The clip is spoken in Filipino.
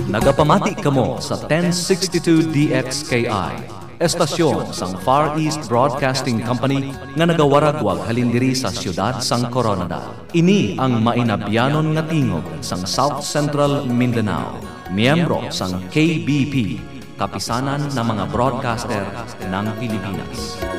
Nagapamati kamo sa 1062 DXKI, estasyon sang Far East Broadcasting Company nga nagawaragwag halindiri sa siyudad sang Coronada. Ini ang mainabyanon nga tingog sang South Central Mindanao, miyembro sang KBP, Kapisanan ng mga Broadcaster ng Pilipinas.